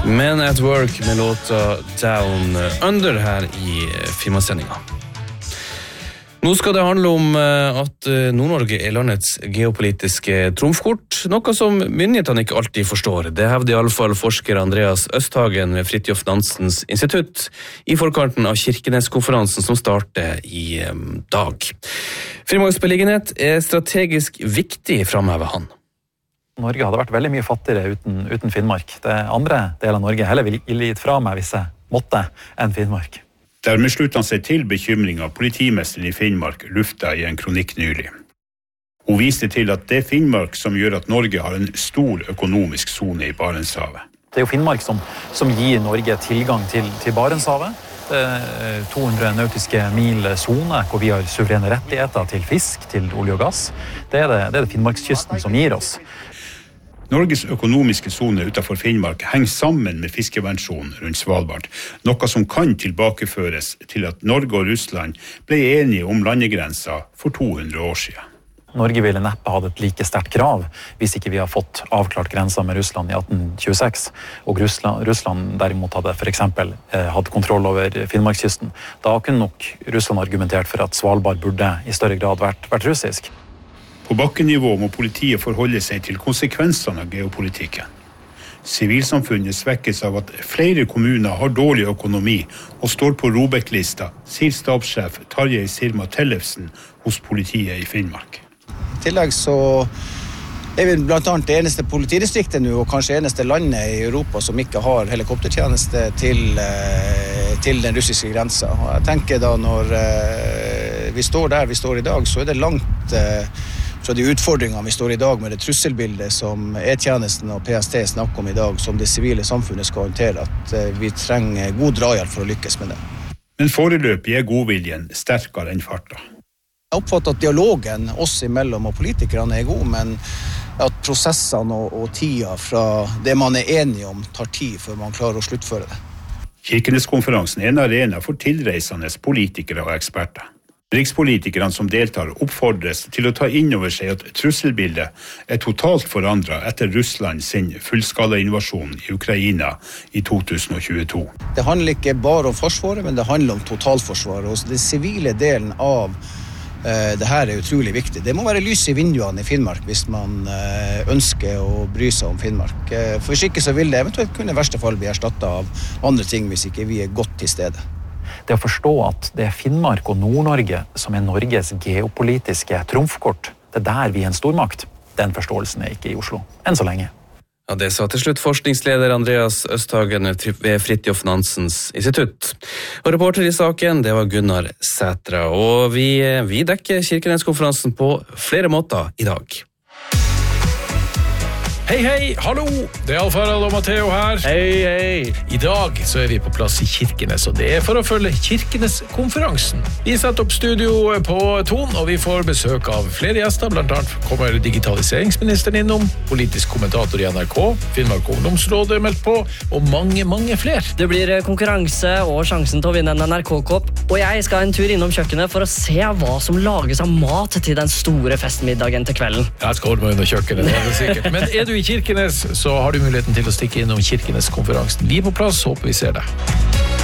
Men at Work med låta Down Under her i filmsendinga. Nå skal det handle om at Nord-Norge er landets geopolitiske trumfkort, noe som myndighetene ikke alltid forstår. Det hevder i alle fall forsker Andreas Østhagen ved Fridtjof Nansens institutt i forkanten av Kirkenes-konferansen som starter i dag. Finnmarks beliggenhet er strategisk viktig, fremhever han. Norge hadde vært veldig mye fattigere uten Finnmark. Det andre del av Norge heller ville gitt fra meg hvis jeg måtte enn Finnmark. Dermed sluttet han seg til bekymringen politimesteren i Finnmark lufta i en kronikk nylig. Hun viste til at det er Finnmark som gjør at Norge har en stor økonomisk zone i Barentshavet. Det er jo Finnmark som gir Norge tilgang til Barentshavet. 200 nautiske mil zone, hvor vi har suverene rettigheter til fisk, til olje og gass. Det er det Finnmarkskysten som gir oss. Norges økonomiske zone utenfor Finnmark henger sammen med fiskevernsonen rundt Svalbard, noe som kan tilbakeføres til at Norge og Russland ble enige om landegrenser for 200 år siden. Norge ville neppe hatt et like sterkt krav hvis ikke vi har fått avklart grenser med Russland i 1826, og Russland derimot hadde for eksempel hatt kontroll over Finnmarkskysten. Da kunne nok Russland argumentert for at Svalbard burde i større grad vært russisk. På bakkenivå må politiet forholde seg til konsekvensene av geopolitikken. Sivilsamfunnet svekkes av at flere kommuner har dårlig økonomi og står på ROBEK-lista, sier stabssjef Tarjei Sirma Tellefsen hos politiet i Finnmark. I tillegg så er vi blant annet det eneste politidistriktet nå, og kanskje eneste landet i Europa som ikke har helikoptertjeneste til den russiske grensa. Og jeg tenker da når vi står der vi står i dag, så er det langt fra de utfordringene vi står i dag med det trusselbildet som E-tjenesten og PST snakker om i dag, som det sivile samfunnet skal håndtere, at vi trenger god drahjelp for å lykkes med det. Men foreløpig er godviljen sterkere enn farta. Jeg oppfatter at dialogen oss imellom og politikerne er god, men at prosessene og tida fra det man er enige om tar tid før man klarer å sluttføre det. Kirkenes-konferansen er en arena for tilreisende politikere og eksperter. Rikspolitikerne som deltar oppfordres til å ta inn over seg at trusselbildet er totalt forandret etter Russland sin fullskala invasjon i Ukraina i 2022. Det handler ikke bare om forsvaret, men det handler om totalforsvaret. Og den sivile delen av det her er utrolig viktig. Det må være lys i vinduene i Finnmark hvis man ønsker å bry seg om Finnmark. For hvis ikke så vil det eventuelt kunne i verste fall bli erstattet av andre ting hvis ikke vi er godt til stede. Det å forstå at det er Finnmark og Nord-Norge som er Norges geopolitiske trumfkort, det er der vi er en stormakt. Den forståelsen er ikke i Oslo, enn så lenge. Ja, det sa til slutt forskningsleder Andreas Østhagen ved Fridtjof Nansens institutt. Og reporter i saken, det var Gunnar Sætra. Og vi dekker Kirkenes-konferansen på flere måter i dag. Hei, hei, hallo! Det er Alfarad og Matteo her. Hei, hei! I dag så er vi på plass i Kirkenes, og det er for å følge Kirkenes-konferansen. Vi setter opp studio på Ton, og vi får besøk av flere gjester. Blant annet kommer digitaliseringsministeren innom, politisk kommentator i NRK, Finnmark ungdomsråd er meldt på, og mange flere. Det blir konkurranse og sjansen til å vinne en NRK-kopp, og jeg skal en tur innom kjøkkenet for å se hva som lages av mat til den store festmiddagen til kvelden. Jeg skal ordne meg under kjøkkenet, det er det sikkert. Men er du i Kirkenes, så har du muligheten til å stikke innom Kirkenes-konferansen. Vi er på plass, håper vi ser deg.